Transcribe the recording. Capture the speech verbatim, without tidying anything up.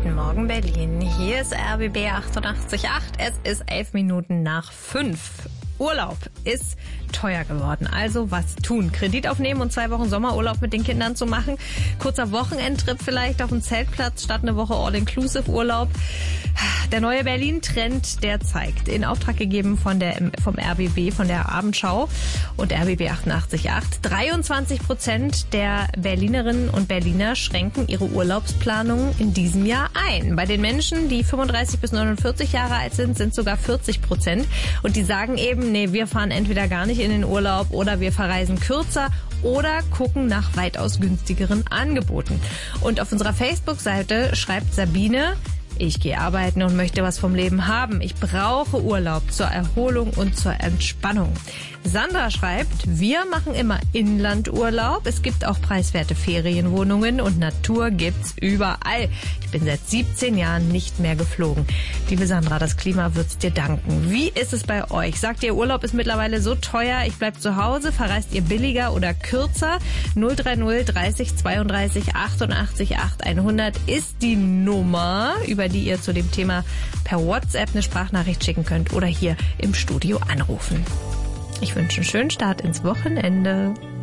Guten Morgen, Berlin. Hier ist R B B achtundachtzig Komma acht. Es ist elf Minuten nach fünf. Urlaub ist teuer geworden. Also was tun? Kredit aufnehmen und zwei Wochen Sommerurlaub mit den Kindern zu machen? Kurzer Wochenendtrip vielleicht auf dem Zeltplatz statt eine Woche All-Inclusive-Urlaub? Der neue Berlin-Trend, der zeigt, in Auftrag gegeben von der, vom R B B, von der Abendschau und R B B achtundachtzig Komma acht. dreiundzwanzig Prozent der Berlinerinnen und Berliner schränken ihre Urlaubsplanungen in diesem Jahr ein. Bei den Menschen, die fünfunddreißig bis neunundvierzig Jahre alt sind, sind sogar vierzig Prozent. Und die sagen eben, nee, wir fahren entweder gar nicht in den Urlaub oder wir verreisen kürzer oder gucken nach weitaus günstigeren Angeboten. Und auf unserer Facebook-Seite schreibt Sabine: Ich gehe arbeiten und möchte was vom Leben haben. Ich brauche Urlaub zur Erholung und zur Entspannung. Sandra schreibt: Wir machen immer Inlandurlaub. Es gibt auch preiswerte Ferienwohnungen und Natur gibt's überall. Ich bin seit siebzehn Jahren nicht mehr geflogen. Liebe Sandra, das Klima wird's dir danken. Wie ist es bei euch? Sagt ihr, Urlaub ist mittlerweile so teuer, ich bleib zu Hause? Verreist ihr billiger oder kürzer? null drei null dreißig zweiunddreißig achtundachtzig achthundert ist die Nummer, über die ihr zu dem Thema per WhatsApp eine Sprachnachricht schicken könnt oder hier im Studio anrufen. Ich wünsche einen schönen Start ins Wochenende.